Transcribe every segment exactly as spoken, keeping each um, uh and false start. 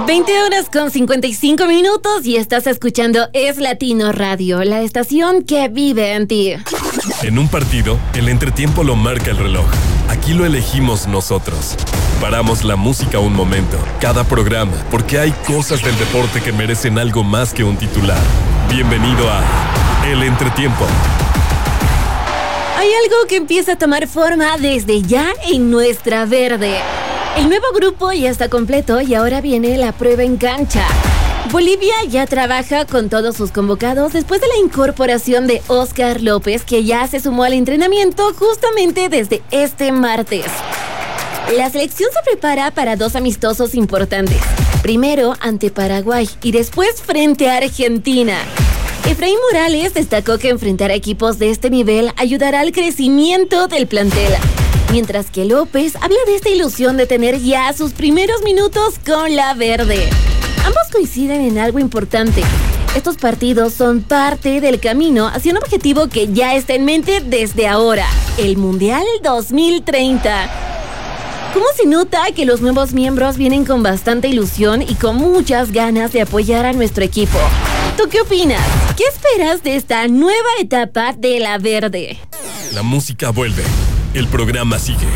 veinte horas con cincuenta y cinco minutos y estás escuchando Es Latino Radio, la estación que vive en ti. En un partido, el entretiempo lo marca el reloj. Aquí lo elegimos nosotros. Paramos la música un momento, cada programa, porque hay cosas del deporte que merecen algo más que un titular. Bienvenido a El Entretiempo. Hay algo que empieza a tomar forma desde ya en nuestra verde. El nuevo grupo ya está completo y ahora viene la prueba en cancha. Bolivia ya trabaja con todos sus convocados después de la incorporación de Oscar López, que ya se sumó al entrenamiento justamente desde este martes. La selección se prepara para dos amistosos importantes. Primero ante Paraguay y después frente a Argentina. Efraín Morales destacó que enfrentar a equipos de este nivel ayudará al crecimiento del plantel. Mientras que López habla de esta ilusión de tener ya sus primeros minutos con la verde. Ambos coinciden en algo importante. Estos partidos son parte del camino hacia un objetivo que ya está en mente desde ahora, el Mundial dos mil treinta. ¿Cómo se nota que los nuevos miembros vienen con bastante ilusión y con muchas ganas de apoyar a nuestro equipo? ¿Tú qué opinas? ¿Qué esperas de esta nueva etapa de la verde? La música vuelve. El programa sigue.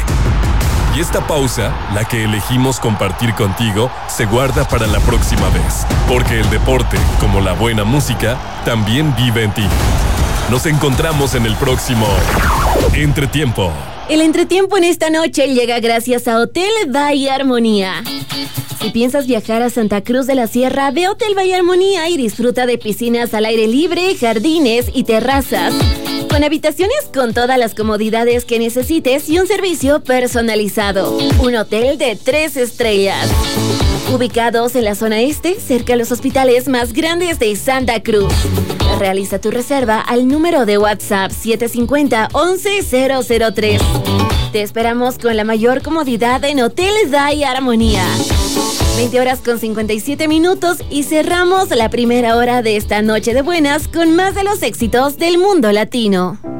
Y esta pausa, la que elegimos compartir contigo, se guarda para la próxima vez. Porque el deporte, como la buena música, también vive en ti. Nos encontramos en el próximo Entretiempo. El entretiempo en esta noche llega gracias a Hotel Bahía Armonía. Si piensas viajar a Santa Cruz de la Sierra, ve a Hotel Bahía Armonía y disfruta de piscinas al aire libre, jardines y terrazas. Con habitaciones con todas las comodidades que necesites y un servicio personalizado. Un hotel de tres estrellas. Ubicados en la zona este, cerca de los hospitales más grandes de Santa Cruz. Realiza tu reserva al número de WhatsApp siete cinco cero, once cero cero tres. Te esperamos con la mayor comodidad en Hotel Bahía Armonía. veinte horas con cincuenta y siete minutos y cerramos la primera hora de esta noche de buenas con más de los éxitos del mundo latino.